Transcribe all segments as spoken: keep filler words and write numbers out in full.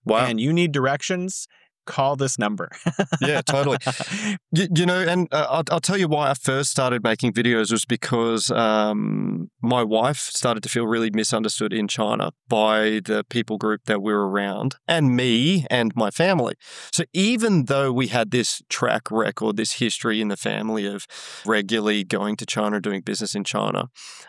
Wow. and you need directions, call this number. Yeah, totally. You, you know, and uh, I'll, I'll tell you why I first started making videos was because um, my wife started to feel really misunderstood in China by the people group that we were around, and me and my family. So even though we had this track record, this history in the family of regularly going to China, doing business in China,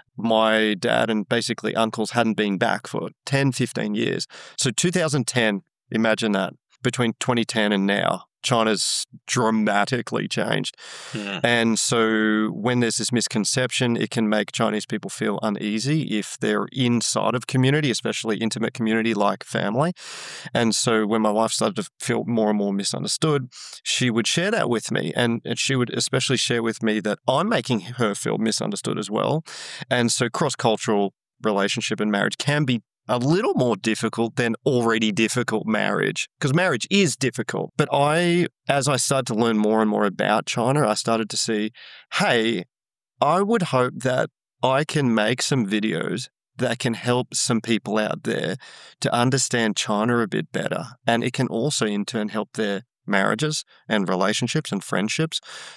my dad and basically uncles hadn't been back for ten, fifteen years. So two thousand ten, imagine that. Between twenty ten and now, China's dramatically changed. Yeah. And so when there's this misconception, it can make Chinese people feel uneasy if they're inside of community, especially intimate community like family. And so when my wife started to feel more and more misunderstood, she would share that with me. And, and she would especially share with me that I'm making her feel misunderstood as well. And so cross-cultural relationship and marriage can be a little more difficult than already difficult marriage, because marriage is difficult. But I, as I started to learn more and more about China, I started to see, hey, I would hope that I can make some videos that can help some people out there to understand China a bit better. And it can also in turn help their marriages and relationships and friendships.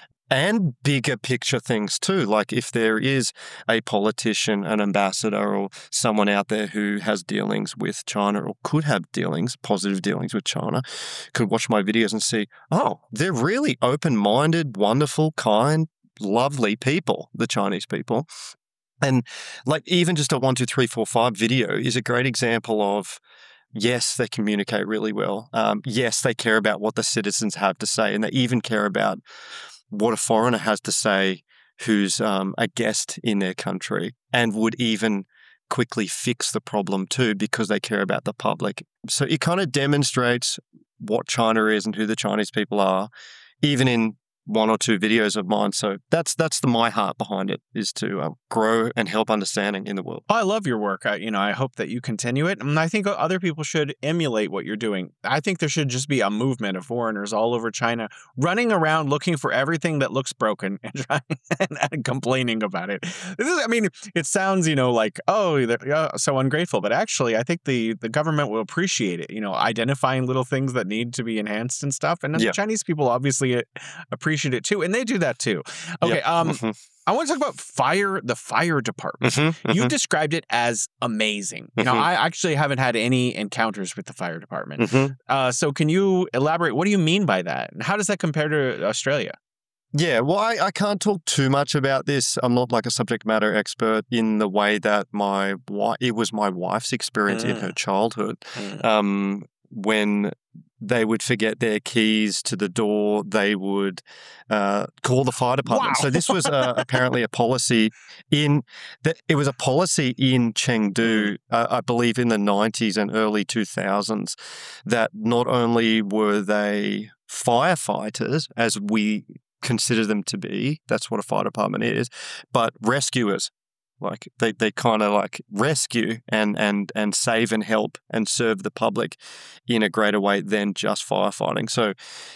And bigger picture things too, like if there is a politician, an ambassador, or someone out there who has dealings with China or could have dealings, positive dealings with China, could watch my videos and see, oh, they're really open-minded, wonderful, kind, lovely people, the Chinese people. And like even just a one, two, three, four, five video is a great example of, yes, they communicate really well. Um, yes, they care about what the citizens have to say, and they even care about what a foreigner has to say who's um, a guest in their country, and would even quickly fix the problem too because they care about the public. So it kind of demonstrates what China is and who the Chinese people are, even in one or two videos of mine. So that's that's the my heart behind it, is to uh, grow and help understanding in the world. I love your work. I, you know, I hope that you continue it. And I think other people should emulate what you're doing. I think there should just be a movement of foreigners all over China running around looking for everything that looks broken and trying and, and complaining about it. This is, I mean, it sounds, you know, like, oh, they're uh, so ungrateful. But actually, I think the, the government will appreciate it, you know, identifying little things that need to be enhanced and stuff. And then Yeah. the Chinese people obviously appreciate it too. And they do that too. Okay. Yeah. Um, Mm-hmm. I want to talk about fire, the fire department. Mm-hmm. You've Mm-hmm. described it as amazing. You know, Mhm. I actually haven't had any encounters with the fire department. Mm-hmm. Uh, so can you elaborate? What do you mean by that? And how does that compare to Australia? Yeah, well, I, I can't talk too much about this. I'm not like a subject matter expert in the way that my wife, it was my wife's experience in her childhood. Mm. Um, when they would forget their keys to the door, they would uh, call the fire department. Wow. So this was uh, apparently a policy in that it was a policy in Chengdu, uh, I believe, in the nineties and early two thousands, that not only were they firefighters, as we consider them to be, that's what a fire department is, but rescuers. Like they, they kind of like rescue and, and, and save and help and serve the public in a greater way than just firefighting. So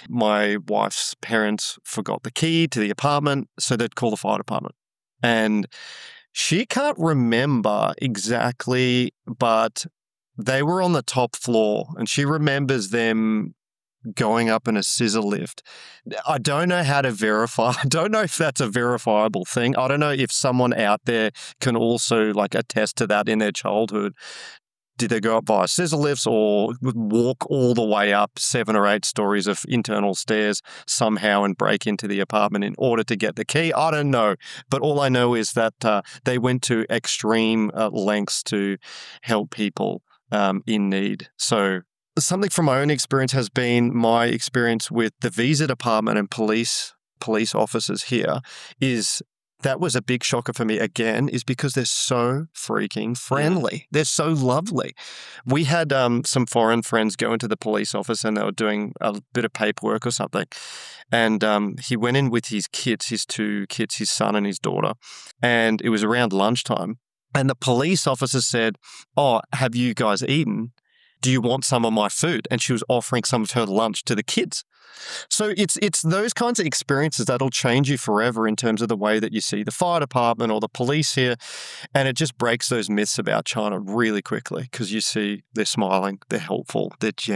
my wife's parents forgot the key to the apartment, so they'd call the fire department. And she can't remember exactly, but they were on the top floor and she remembers them going up in a scissor lift. I don't know how to verify. I don't know if that's a verifiable thing. I don't know if someone out there can also like attest to that in their childhood. Did they go up via scissor lifts or walk all the way up seven or eight stories of internal stairs somehow and break into the apartment in order to get the key? I don't know. But all I know is that uh, they went to extreme uh, lengths to help people um, in need. So something from my own experience has been my experience with the visa department and police police officers here is that was a big shocker for me again, is because they're so freaking friendly. Yeah. They're so lovely. We had um, some foreign friends go into the police office and they were doing a bit of paperwork or something. And um, he went in with his kids, his two kids, his son and his daughter. And it was around lunchtime. And the police officer said, "Oh, have you guys eaten? Do you want some of my food?" And she was offering some of her lunch to the kids. So it's it's those kinds of experiences that'll change you forever in terms of the way that you see the fire department or the police here. And it just breaks those myths about China really quickly because you see they're smiling, they're helpful, they're genuine.